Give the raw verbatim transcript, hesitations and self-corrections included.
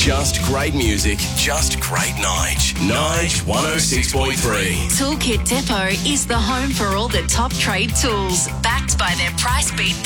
Just great music, just great Nige. Nige one oh six point three. Toolkit Depot is the home for all the top trade tools, backed by their Price Beat